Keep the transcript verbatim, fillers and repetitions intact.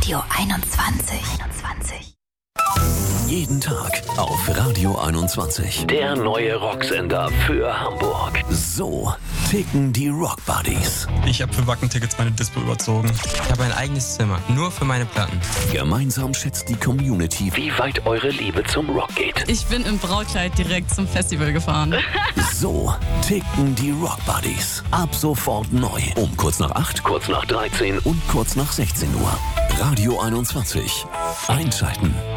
Radio einundzwanzig. einundzwanzig. Jeden Tag auf Radio einundzwanzig. Der neue Rocksender für Hamburg. So ticken die Rock Buddies. Ich habe für Wacken-Tickets meine Dispo überzogen. Ich habe ein eigenes Zimmer, nur für meine Platten. Gemeinsam schätzt die Community, wie weit eure Liebe zum Rock geht. Ich bin im Brautkleid direkt zum Festival gefahren. So ticken die Rock Buddies. Ab sofort neu. Um kurz nach acht, kurz nach dreizehn und kurz nach sechzehn Uhr. Radio einundzwanzig. Einschalten.